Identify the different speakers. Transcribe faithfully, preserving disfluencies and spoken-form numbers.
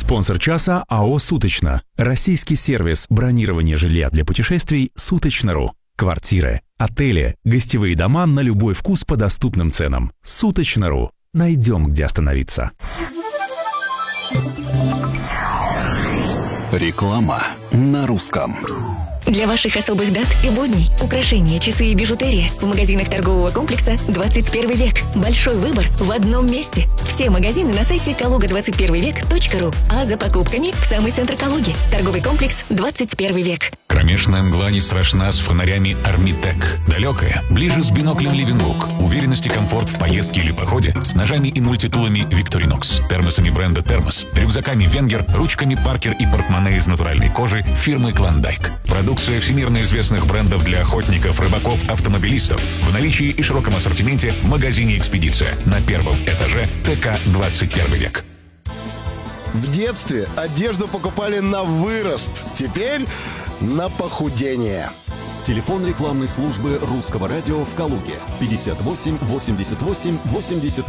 Speaker 1: Спонсор часа АО «Суточно». Российский сервис бронирования жилья для путешествий «Суточно.ру». Квартиры, отели, гостевые дома на любой вкус по доступным ценам. «Суточно.ру». Найдем, где остановиться.
Speaker 2: Реклама на русском.
Speaker 3: Для ваших особых дат и будней украшения, часы и бижутерия в магазинах торгового комплекса «двадцать первый век». Большой выбор в одном месте. Все магазины на сайте калуга двадцать первый век точка ру, а за покупками в самый центр Калуги. Торговый комплекс «двадцать первый век».
Speaker 4: Кромешная мгла не страшна с фонарями «Армитек». Далекая, ближе с биноклем «Ливенбук». Уверенность и комфорт в поездке или походе с ножами и мультитулами «Викторинокс», термосами бренда «Термос», рюкзаками «Венгер», ручками «Паркер» и портмоне из натуральной кожи фирмы «Клондайк». Продукция всемирно известных брендов для охотников, рыбаков, автомобилистов в наличии и широком ассортименте в магазине «Экспедиция» на первом этаже ТК «двадцать первый век».
Speaker 5: В детстве одежду покупали на вырост, теперь на похудение.
Speaker 2: Телефон рекламной службы Русского радио в Калуге пятьдесят восемь восемьдесят восемь восемьдесят